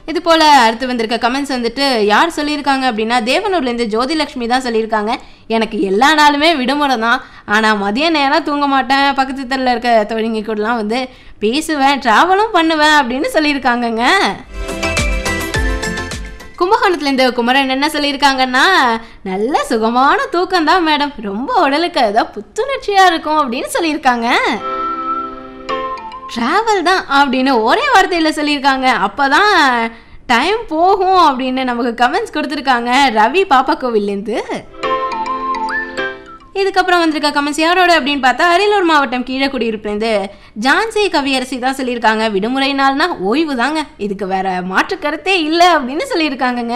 இது போல் அடுத்து வந்திருக்க கமெண்ட்ஸ் வந்துட்டு யார் சொல்லியிருக்காங்க அப்படின்னா தேவனூர்லேருந்து ஜோதிலக்ஷ்மி தான் சொல்லியிருக்காங்க. எனக்கு எல்லா நாளுமே விடுமுறை தான், ஆனால் மதிய நேரம் தூங்க மாட்டேன், பக்கத்து தெருவில் இருக்க தோழிங்க கூடலாம் வந்து பேசுவேன், ட்ராவலும் பண்ணுவேன் அப்படின்னு சொல்லியிருக்காங்கங்க. கும்பகோணத்துலேருந்து குமரன் என்ன சொல்லியிருக்காங்கன்னா, நல்ல சுகமான தூக்கம் தான் மேடம், ரொம்ப உடலுக்கு ஏதோ புத்துணர்ச்சியாக இருக்கும் அப்படின்னு சொல்லியிருக்காங்க. ட்ராவல் தான் அப்படின்னு ஒரே வார்த்தையில் சொல்லியிருக்காங்க, அப்போ தான் டைம் போகும் அப்படின்னு நமக்கு கமெண்ட்ஸ் கொடுத்துருக்காங்க ரவி பாப்பா கோவில்லேருந்து. இதுக்கப்புறம் வந்திருக்க கமெண்ட்ஸ் யாரோட அப்படின்னு பார்த்தா அரியலூர் மாவட்டம் கீழக்குடியிருப்புலேருந்து ஜான்சி கவியரசி தான் சொல்லியிருக்காங்க, விடுமுறை நாள்னா ஓய்வு தாங்க, இதுக்கு வேற மாற்று கருத்தே இல்லை அப்படின்னு சொல்லியிருக்காங்கங்க.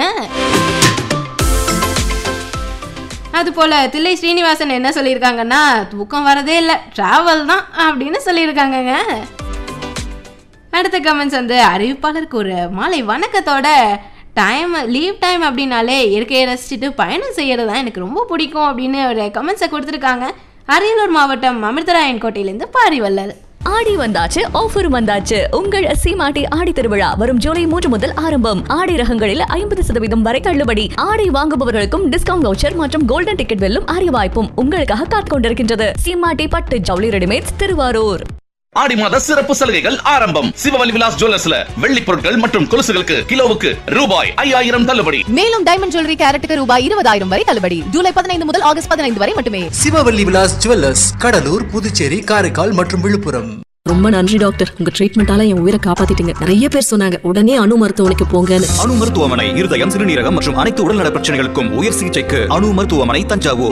அதுபோல் தில்லை ஸ்ரீனிவாசன் என்ன சொல்லியிருக்காங்கன்னா, தூக்கம் வரதே இல்லை, ட்ராவல் தான் அப்படின்னு சொல்லியிருக்காங்கங்க. அடுத்த கமெண்ட்ஸ் வந்து அறிவிப்பாளருக்கு ஒரு மாலை வணக்கத்தோட லீவ் டைம் அப்படின்னாலே இயற்கையை ரசிச்சுட்டு பயணம் செய்கிறது தான் எனக்கு ரொம்ப பிடிக்கும் அப்படின்னு ஒரு கமெண்ட்ஸை கொடுத்துருக்காங்க. அரியலூர் மாவட்டம் அமிர்தராயன் கோட்டையிலேருந்து பாரிவல்லல். ஆடி வந்தாச்சு, ஆஃபர் வந்தாச்சு. உங்கள் சீமாட்டி ஆடி திருவிழா வரும் ஜூலை 3 முதல் ஆரம்பம். ஆடை ரகங்களில் 50% வரை தள்ளுபடி. ஆடை வாங்குபவர்களுக்கும் டிஸ்கவுண்ட் வவுச்சர் மற்றும் கோல்டன் டிக்கெட் வெல்லும் அரிய வாய்ப்பும் உங்களுக்காக காத்துக் கொண்டிருக்கின்றது. சீமாட்டி பட்டு ஜவுளி ரெடிமேட்ஸ், திருவாரூர். ஆடி மாத சிறப்பு சலுகைகள் ஆரம்பம். சிவவல்லி விலாஸ் ஜுவல்லர்ஸ்ல வெள்ளி பொருட்கள் மற்றும் கொலுசுகளுக்கு கிலோவுக்கு ரூபாய் 5000 தள்ளுபடி. மேலும் டைமண்ட் ஜுவல்லரி கேரட்டுக்கு ரூபாய் 20000 வரை தள்ளுபடி. ஜூலை 15 முதல் ஆகஸ்ட் 15 வரை மட்டுமே. சிவவல்லி விலாஸ் ஜுவல்லர்ஸ், கடலூர், புதுச்சேரி, காரைக்கால் மற்றும் விழுப்புரம். ரொம்ப நன்றி டாக்டர், உங்க ட்ரீட்மெண்டால என் உயிரை காப்பாத்திட்டீங்க. நிறைய பேர் சொன்னாங்க உடனே அணு மருத்துவமனைக்கு போங்கன்னு. அணு மருத்துவமனை இருதயம், சிறுநீரகம் மற்றும் அனைத்து உடல்நல பிரச்சனைகளுக்கும் உயர் சிகிச்சைக்கு அணு மருத்துவமனை, தஞ்சாவூர்.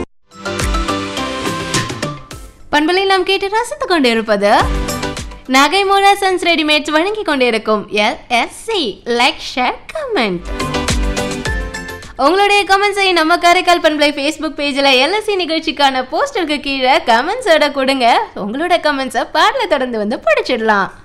பண்பலை நாம் கேட்டு ரசித்துக் கொண்டிருப்பது நகைமூல சன்ஸ் ரெடிமேட்ஸ் வழங்கி கொண்டிருக்கும் LSC லைக் ஷேர் கமெண்ட். உங்களுடைய கமெண்ட்ஸை நம்ம காரைக்கால் பண்பலை ஃபேஸ்புக் பேஜில் LSC நிகழ்ச்சிக்கான போஸ்டருக்கு கீழே கமெண்ட்ஸோட கொடுங்க. உங்களோட கமெண்ட்ஸை பாடல தொடர்ந்து வந்து படிச்சிடலாம்.